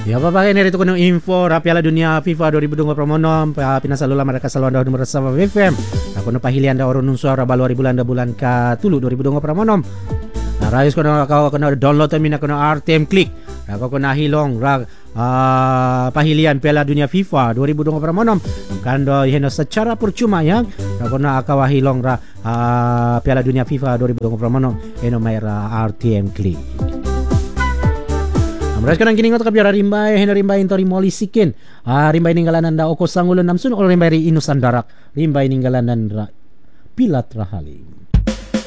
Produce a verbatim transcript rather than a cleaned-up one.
Ya apa pakai nari tu kono info ra Piala Dunia FIFA dua ribu dua puluh enam pinasalula mereka saluan dah bersama F M. Aku no pahilian da orang nusa ra balu bulan da bulan ka tulu dua ribu dua puluh enam. Nah, rais kono kau kono download mina kono R T M Click. Aku kono hilong ra uh, pahilian Piala Dunia FIFA dua ribu dua puluh enam. Kando heno secara percuma ya. Aku kono akawa hilong ra uh, Piala Dunia FIFA dua ribu dua puluh enam heno maira R T M Click. Amras kanang kini ngoto kabiyara rimbay hena rimbay intori moli sikin. Ah rimbay ninggalanan da oko sangulon namsun ol rimbay ri inusan darak. Rimbay ninggalanan ra pilat rahali.